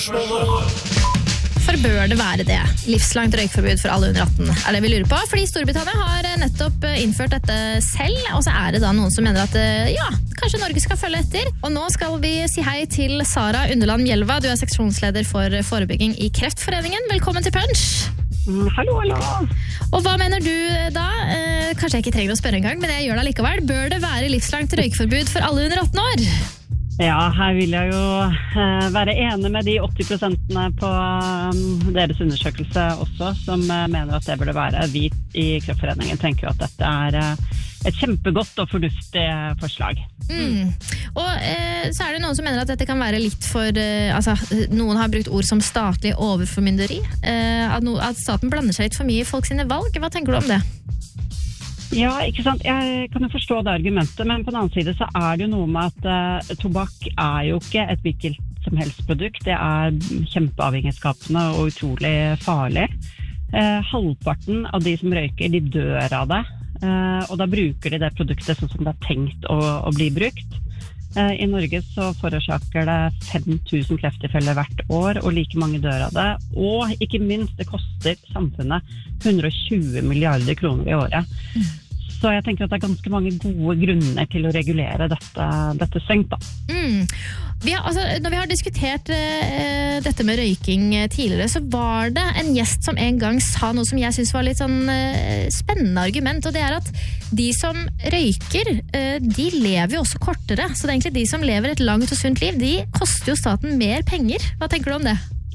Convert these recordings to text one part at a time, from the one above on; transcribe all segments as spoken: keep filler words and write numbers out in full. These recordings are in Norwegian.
For bør det være det? Livslangt røykforbud for alle under atten er det vi lurer på, fordi Storbritannia har nettopp innført dette selv, og så er det da noen som mener at ja, kanskje Norge skal følge etter. Og nå skal vi si hei til Sara Underland Mjelva, du er seksjonsleder for forebygging i Kreftforeningen. Velkommen til Punch! Mm, hallo, hallo! Og hva mener du da? Eh, kanskje jeg ikke trenger å spørre en gang, men jeg gjør det likevel. Bør det være livslangt røykforbud for alle under atten år? Ja, her vil jeg jo uh, være enig med de åtti prosentene på um, deres undersøkelse også, som uh, mener at det burde være. Vi i Kreftforeningen tenker jo at dette er uh, et kjempegodt og fornuftig forslag. Mm. Og eh, så er det noen som mener at dette kan være litt for eh, altså, noen har brukt ord som statlig overformynderi, eh, at, no, at staten blander seg litt for mye i folk sine valg. Hva tenker du om det? Ja, ikke sant. Jeg kan jo forstå det argumentet, men på den annen side så er det jo noe med at uh, tobakk er jo ikke et hvilket som helst produkt. Det er kjempeavhengighetsskapende og utrolig farlig. Uh, halvparten av de som røyker, de dør av det. Uh, og da bruker de det produktet sånn som det er tenkt å, å bli brukt. Uh, I Norge så forårsaker det fem tusen krefttilfeller hvert år, og like mange dør av det. Og ikke minst, det koster samfunnet hundre og tjue milliarder kroner i året. Mm. Så jeg tenker at det er ganske mange gode grunner til å regulere dette, dette strengt da. Mm. Vi har, altså, når vi har diskutert uh, dette med røyking tidligere, så var det en gjest som en gang sa noe som jeg synes var litt sånn uh, spennende argument, og det er at de som røyker, uh, de lever jo også kortere, så det er egentlig de som lever et langt og sunt liv, de koster jo staten mer penger. Hva tenker du om det?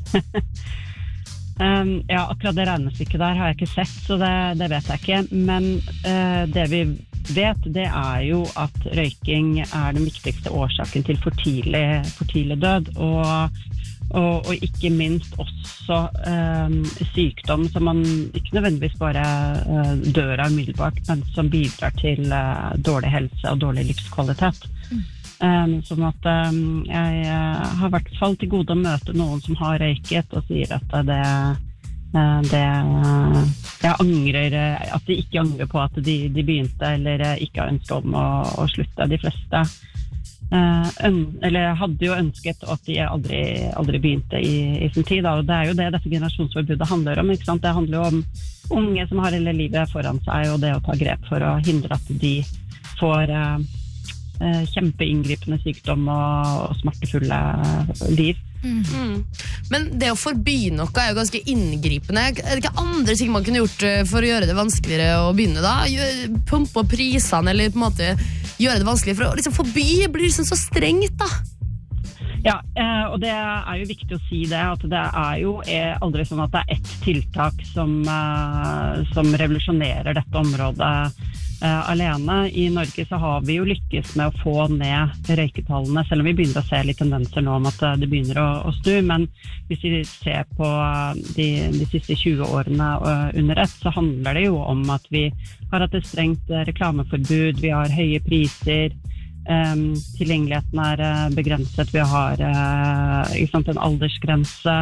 Um, ja, akkurat det regnestykket der har jeg ikke sett, så det, det vet jeg ikke. Men uh, det vi vet, det er jo at røyking er den viktigste årsaken til for tidlig, for tidlig død, og, og, og ikke minst også um, sykdom som man ikke nødvendigvis bare uh, dør av umiddelbart, men som bidrar til uh, dårlig helse og dårlig livskvalitet. Mm. Um, sånn at um, jeg uh, har i hvert fall til gode å møte noen som har røyket og sier at det, uh, det uh, jeg angrer, uh, at de ikke angrer på at de, de begynte eller uh, ikke har ønsket om å, å slutte. De fleste uh, øn, eller hadde jo ønsket at de aldri, aldri begynte i, i sin tid, da. Og det er jo det dette generasjonsforbudet handler om, ikke sant? Det handler jo om unge som har hele livet foran seg, og det å ta grep for å hindre at de får uh, kjempeinngripende sykdom og, og smertefulle liv. Mm. Mm. Men det å forby noe er jo ganske inngripende. Er det ikke andre ting man kunne gjort for å gjøre det vanskeligere å begynne da? Pumpe opp prisene, eller på en måte gjøre det vanskeligere for å liksom forby, blir liksom så strengt da? Ja, og det er jo viktig å si det, at det er jo aldri sånn at det er ett tiltak som, som revolusjonerer dette området Uh, alene. I Norge så har vi jo lykkes med å få ned røyketallene, selv om vi begynner å se litt tendenser nå om at uh, det begynner å, å snu, men hvis vi ser på uh, de, de siste tjue årene uh, under ett, så handler det jo om at vi har hatt et strengt uh, reklameforbud, vi har høye priser, um, tilgjengeligheten er uh, begrenset, vi har uh, ikke sant, en aldersgrense,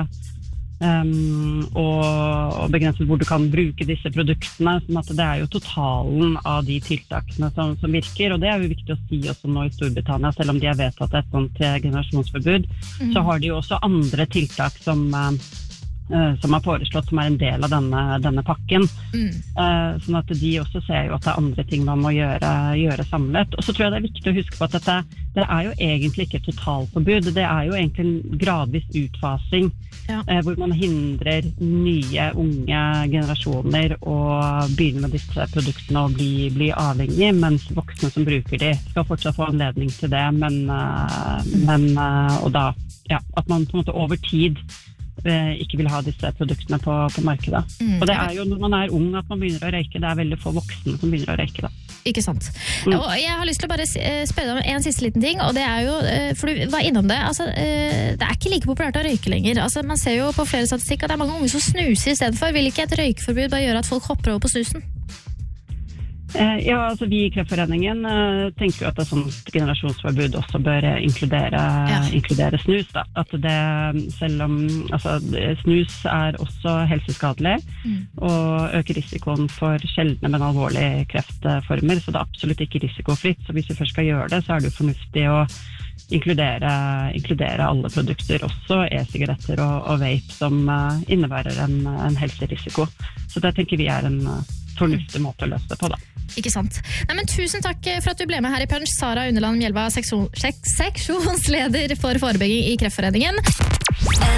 Um, og, og begrenset hvor du kan bruke disse produktene, sånn at det er jo totalen av de tiltakene som, som virker, og det er jo viktig å si også nå i Storbritannia, selv om de har vedtatt et sånt generasjonsforbud, mm. så har de jo også andre tiltak som uh, som er foreslått, som er en del av denne, denne pakken. Mm. Uh, sånn at de også ser jo at det er andre ting man må gjøre, gjøre samlet. Og så tror jeg det er viktig å huske på at dette, det er jo egentlig ikke et totalforbud, det er jo egentlig en gradvis utfasing, ja. uh, hvor man hindrer nye, unge generasjoner å begynne med disse produktene og bli, bli avhengige, mens voksne som bruker de skal fortsatt få anledning til det, men, uh, men uh, og da, ja, at man på en måte over tid ikke vil ha disse produktene på, på markedet. Mm. Og det er jo når man er ung at man begynner å røyke, det er veldig få voksne som begynner å røyke da. Ikke sant. Mm. Og jeg har lyst til å bare spørre deg om en siste liten ting, og det er jo, for du var innom det, altså, det er ikke like populært å røyke lenger. Altså, man ser jo på flere statistikk at det er mange unge som snuser i stedet for. Vil ikke et røykforbud bare gjøre at folk hopper over på snusen? Ja, altså Vi i Kreftforeningen uh, tenker jo at et sånt generasjonsforbud også bør inkludere, ja. inkludere snus. Da. At det, selv om altså, snus er også helseskadelig mm. og øker risikoen for sjeldne, men alvorlige kreftformer, så det er absolutt ikke risikofritt. Så hvis vi først skal gjøre det, så er det jo fornuftig å inkludere, inkludere alle produkter, også e-sigaretter og, og vape, som uh, innebærer en, en helserisiko. Så det tenker vi er en uh, fornuftig måte å løse det på, da. Ikke sant. Nei, men tusen takk for at du ble med her i Punch, Sara Underland Mjelva, seksjon, seksjonsleder for forebygging i Kreftforeningen.